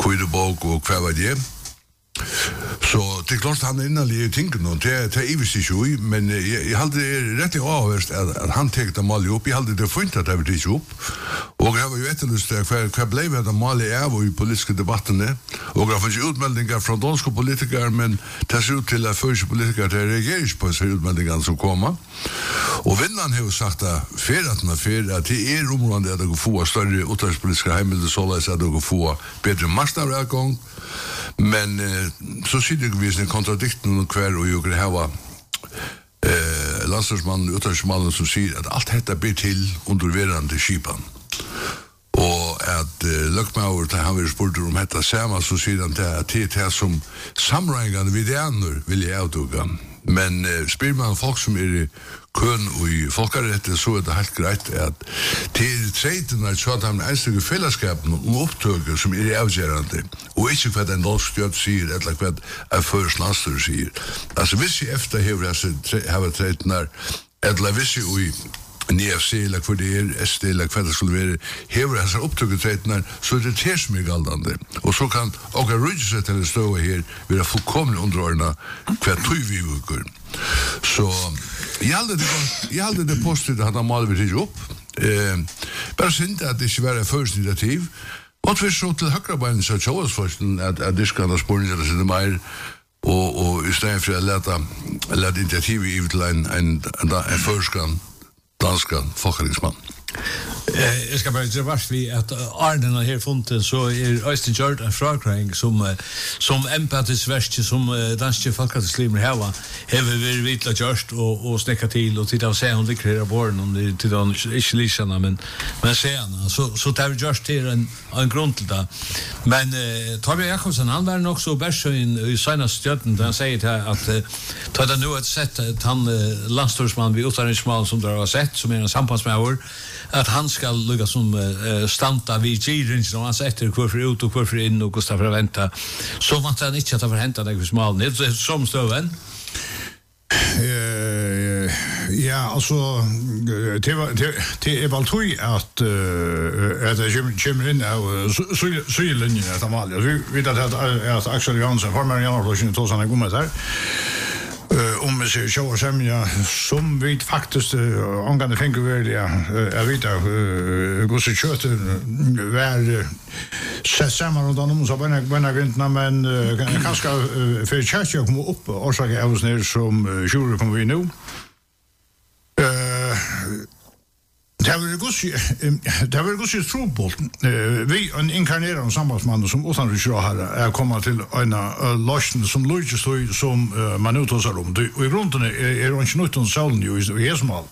Kvitebok og hva var det. Så det klart han innanlig i tingene, og det er ivis ikke ui, men jeg halde det rett og avhørst at han tekte malet opp. Jeg halde det funnet at det var ikke opp. Og jeg var jo etterlyst hva ble det malet av i politiske debattene. Og jeg får ikke utmeldinger fra danske politikere, men det ser ut til at første politikere det reagerer ikke på disse utmeldingene som kommer. Og vinneren har jo sagt at det er områdene at dere får større utenrikspolitiske heimilder, således at dere får bedre marsnavregang. Men så sier det vi en kontradikten hver og jo hava landslagsmannen, utenriksmannen som sier at alt dette blir til underverande skipan. Og at Løkmaur, da han vil spurt om dette samme, så sier han at det er det som samregnende videaner vil jeg avduga. Men spyr man folk som er i køen og i folkarettet, så er det helt greit at til treitene så at han eneste fellesskapen om opptøket som er avgjørende, og ikke hva den norsk stjøt sier, eller hva en først landstyr sier. Altså hvis jeg efter hever treitene, eller hvis jeg i NFC, eller hva det er, SD, eller hva det skulle være, hever hans opptøket treitene, så er det det som er galdende. Og så kan også ryddelset eller støve her være fullkomlig underordnet hva tøy vi uker. Så jeg hadde det positivt at han maler vi ikke opp. Bare synd at det ikke var et første initiativ. Og vi så til høyrebeinen så tjåelsforskningen at det skal ha spørsmål eller sitte mer, og i stedet for å lete initiativet i til en førskan danskan folkeringsmann. Jeg skal bare gjøre vars vi at Arnen har her funnet så Øystein Gjørd en frakring som empatisverste som danske folkeringslimer heva hever vi vitla gjørst og snekka til og titta og se hun liker her av båren om det titta hun ikke lysene men se henne så tar vi gjørst til en grunn til det men Torbjørn Jakobsen han var nok så bærsøyen i senast stjøtten da han sier til at ta det nå et sett at han landstorsmann vi utdanningsmann som dere har sett som en sambandsmauer at han skal lukka som stanta vid giringen og han setter hvorfor ut og hvorfor inn og hvordan for å vente så vant han ikke at han får hente deg for smalen det er som støven ja, altså det er vel tog at det kommer inn av sylinjen etter Amalie vi vet at Axel Johansen formar Janarflosjen tog sånn en god med her om vi ser sjå og semja som vi faktisk omgående finner vel jeg vet gos kjøter var sett sammen rundt om så bønna grintene men kanskje for kjøtja kom opp årsaket av oss ned som sjore kommer vi nå det var gos trobult vi en inkarnerande sambandsmann som utanriksråd her kommet til en løsning som løsning som man uttåsar om og i runden er det ikke nødt til salen i Hesmal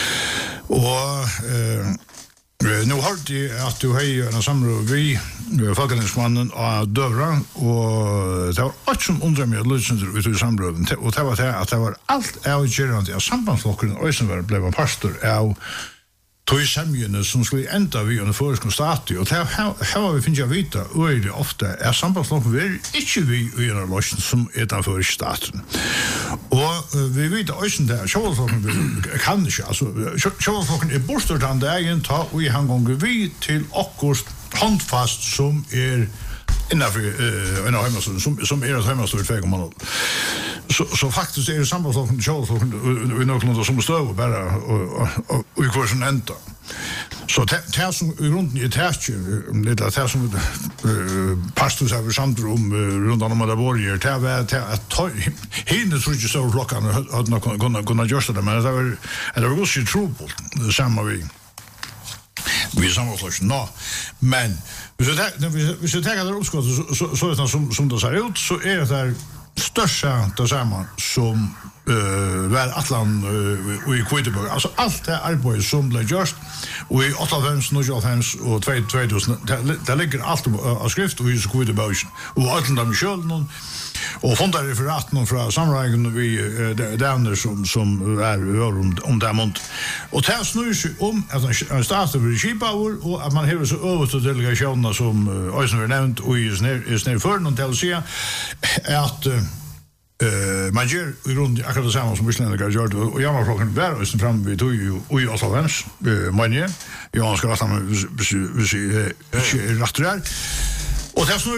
og nu hørte jeg at du har en samråd vi folkelingsmannen av Døvra og det var alt som undrer meg at løsninger ut i samråden og det var det at det var alt avgjørende av sambandsflokkeren Øysenberg ble en pastor av tog semjene som skulle enda vi under foreslående stati, og her har vi finnet å vite øyelig ofte er sambandslokken vi ikke vi under løsjen som er den foreslående staten. Og vi vet også det, sjåvaldslokken kan ikke, altså sjåvaldslokken er bortstørt an dagen, ta og i hangonger vi til akkurat håndfast som er innenfor en av heimastor, som er et heimastor i 2,0. Så faktisk er det sambandslokken, sjåvaldslokken, i noen som støver bare, og i hver som enda. Så det som i runden i tætje, det som pastor seg samt rundt om det borger, det var at henne tror ikke større flokkene hadde kunne gjøre det, men det var også trobult, det samme vi sambandslokken. Men hvis vi tenker det oppskottet, så er det som det ser ut, så er det der største det samme som var Atlan og i Kvitebøk. Altså alt det arbeidet som ble gjort og i 98, 98 og 2000 det ligger alt av skrift og i Kvitebøk og alt dem i kjølen og fonda referaten fra samrægen vi dævner som er om det måned. Og det snur seg om at en starter for kjipauer og at man hever seg over til delegasjonene som Øysen har nevnt og i sned før noen til å si at man gjør i grunden akkurat det samme som Østlandene har gjort og Janarflokken var Østen frem vi tog jo i 88 mange Johan skal rette meg hvis jeg ikke er rett og det er og det